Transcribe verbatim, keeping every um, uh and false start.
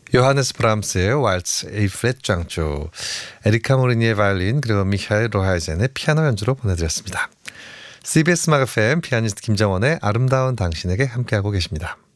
요하네스 브람스의 왈츠 A 플랫 장조, 에리카 모리니의 바이올린, 그리고 미하엘 로하이젠의 피아노 연주로 보내드렸습니다. 씨비에스 음악 에프엠 피아니스트 김정원의 아름다운 당신에게 함께하고 계십니다.